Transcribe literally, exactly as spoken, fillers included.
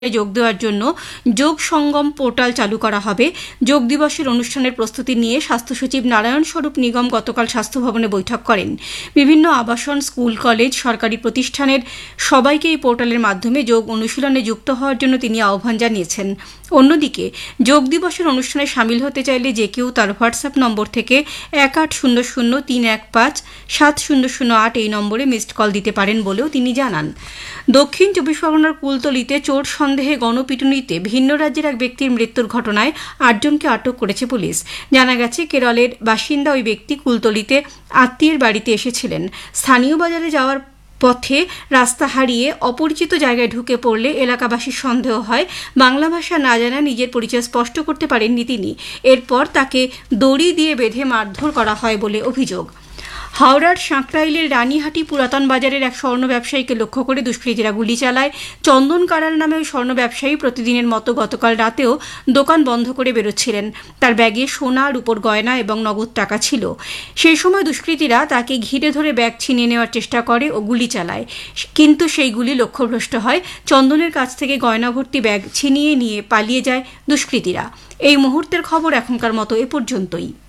যোগ দেওয়ার জন্য যোগ সঙ্গম পোর্টাল চালু করা হবে। যোগ দিবসের অনুষ্ঠানের প্রস্তুতি নিয়ে স্বাস্থ্য সচিব নারায়ণ স্বরূপ নিগম গতকাল স্বাস্থ্য ভবনে বৈঠক করেন। বিভিন্ন আবাসন, স্কুল, কলেজ, সরকারি প্রতিষ্ঠানের সবাইকে এই পোর্টালের মাধ্যমে যোগ অনুশীলনে যুক্ত হওয়ার জন্য তিনি আহ্বান জানিয়েছেন। অন্যদিকে যোগ দিবসের অনুষ্ঠানে সামিল হতে চাইলে যে কেউ তার হোয়াটসঅ্যাপ নম্বর থেকে এক আট শূন্য শূন্য তিন এক পাঁচ সাত শূন্য শূন্য আট এই নম্বরে মিসড কল দিতে পারেন বলেও তিনি জানান। দক্ষিণ চব্বিশ পরগনার কুলতলিতে চোর সন্দেহে গণপিটুনিতে ভিন্ন রাজ্যের এক ব্যক্তির মৃত্যুর ঘটনায় আটজনকে আটক করেছে পুলিশ। জানা গেছে, কেরলের বাসিন্দা ওই ব্যক্তি কুলতলিতে আত্মীয়ের বাড়িতে এসেছিলেন। স্থানীয় বাজারে যাওয়ার পথে রাস্তা হারিয়ে অপরিচিত জায়গায় ঢুকে পড়লে এলাকাবাসীর সন্দেহ হয় বাংলা ভাষা না জানা নিজের পরিচয় স্পষ্ট করতে পারেননি তিনি। এরপর তাকে দড়ি দিয়ে বেঁধে মারধর করা হয় বলে অভিযোগ। হাওড়ার সাঁকরাইলের রানীহাটি পুরাতন বাজারের এক স্বর্ণ ব্যবসায়ীকে লক্ষ্য করে দুষ্কৃতীরা গুলি চালায়। চন্দন কারাল নামে ওই স্বর্ণ ব্যবসায়ী প্রতিদিনের মতো গতকাল রাতেও দোকান বন্ধ করে বেরোচ্ছিলেন। তার ব্যাগে সোনা, রূপোর গয়না এবং নগদ টাকা ছিল। সেই সময় দুষ্কৃতীরা তাকে ঘিরে ধরে ব্যাগ ছিনিয়ে নেওয়ার চেষ্টা করে ও গুলি চালায়, কিন্তু সেই গুলি লক্ষ্যভ্রষ্ট হয়। চন্দনের কাছ থেকে গয়না ভর্তি ব্যাগ ছিনিয়ে নিয়ে পালিয়ে যায় দুষ্কৃতীরা। এই মুহূর্তের খবর এখনকার মতো এ পর্যন্তই।